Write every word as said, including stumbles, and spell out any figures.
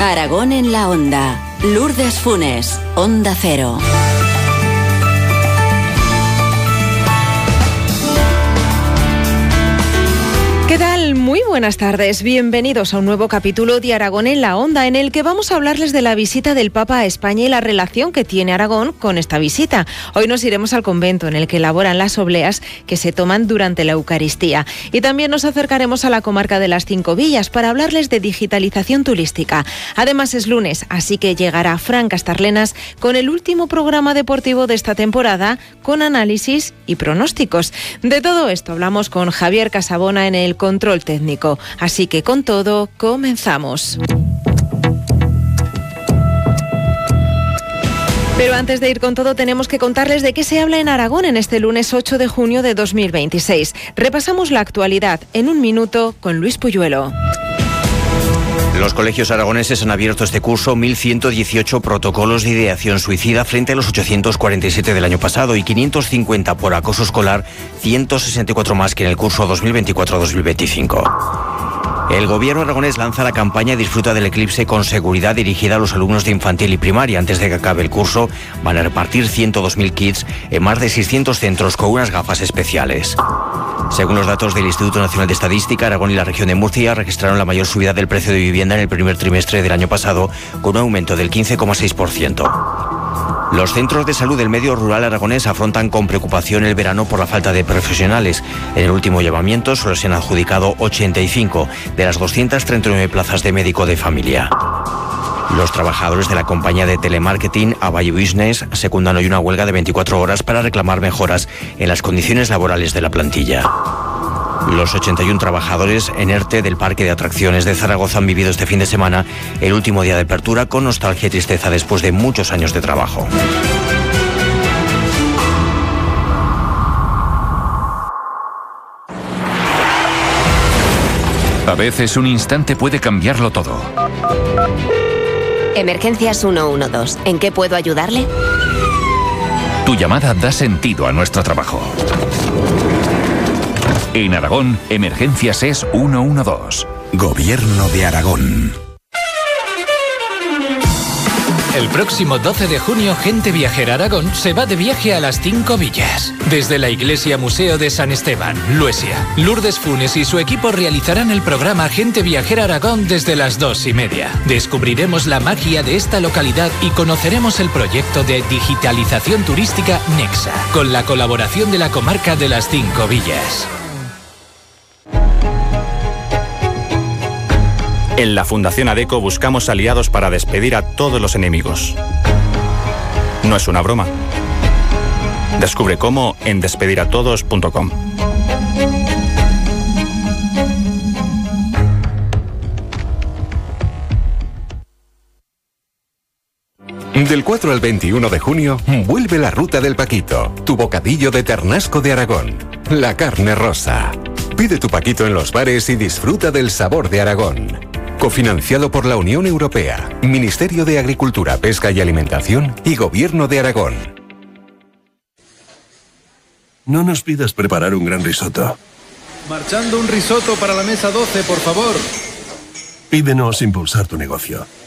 Aragón en la Onda. Lourdes Funes, Onda Cero. ¿Qué tal? Muy buenas tardes. Bienvenidos a un nuevo capítulo de Aragón en la Onda, en el que vamos a hablarles de la visita del Papa a España y la relación que tiene Aragón con esta visita. Hoy nos iremos al convento en el que elaboran las obleas que se toman durante la Eucaristía. Y también nos acercaremos a la comarca de las Cinco Villas para hablarles de digitalización turística. Además es lunes, así que llegará Fran Castarlenas con el último programa deportivo de esta temporada, con análisis y pronósticos. De todo esto hablamos con Javier Casabona en el control técnico. Así que con todo, comenzamos. Pero antes de ir con todo, tenemos que contarles de qué se habla en Aragón en este lunes ocho de junio de dos mil veintiséis. Repasamos la actualidad en un minuto con Luis Puyuelo. Los colegios aragoneses han abierto este curso mil ciento dieciocho protocolos de ideación suicida frente a los ochocientos cuarenta y siete del año pasado y quinientos cincuenta por acoso escolar, ciento sesenta y cuatro más que en el curso dos mil veinticuatro dos mil veinticinco. El gobierno aragonés lanza la campaña Disfruta del eclipse con seguridad dirigida a los alumnos de infantil y primaria. Antes de que acabe el curso, van a repartir ciento dos mil kits en más de seiscientos centros con unas gafas especiales. Según los datos del Instituto Nacional de Estadística, Aragón y la región de Murcia registraron la mayor subida del precio de vivienda en el primer trimestre del año pasado, con un aumento del quince coma seis por ciento. Los centros de salud del medio rural aragonés afrontan con preocupación el verano por la falta de profesionales. En el último llamamiento solo se han adjudicado ochenta y cinco de las doscientas treinta y nueve plazas de médico de familia. Los trabajadores de la compañía de telemarketing Avalle Business secundan hoy una huelga de veinticuatro horas para reclamar mejoras en las condiciones laborales de la plantilla. Los ochenta y uno trabajadores en ERTE del Parque de Atracciones de Zaragoza han vivido este fin de semana el último día de apertura con nostalgia y tristeza después de muchos años de trabajo. A veces un instante puede cambiarlo todo. Emergencias ciento doce. ¿En qué puedo ayudarle? Tu llamada da sentido a nuestro trabajo. En Aragón, Emergencias es ciento doce. Gobierno de Aragón. El próximo doce de junio, Gente Viajera Aragón se va de viaje a las Cinco Villas. Desde la Iglesia Museo de San Esteban, Luesia, Lourdes Funes y su equipo realizarán el programa Gente Viajera Aragón desde las dos y media. Descubriremos la magia de esta localidad y conoceremos el proyecto de digitalización turística Nexa, con la colaboración de la comarca de las Cinco Villas. En la Fundación ADECO buscamos aliados para despedir a todos los enemigos. No es una broma. Descubre cómo en despediratodos punto com. Del cuatro al veintiuno de junio, vuelve la Ruta del Paquito, tu bocadillo de ternasco de Aragón. La carne rosa. Pide tu paquito en los bares y disfruta del sabor de Aragón. Cofinanciado por la Unión Europea, Ministerio de Agricultura, Pesca y Alimentación y Gobierno de Aragón. No nos pidas preparar un gran risotto. Marchando un risotto para la mesa doce, por favor. Pídenos impulsar tu negocio.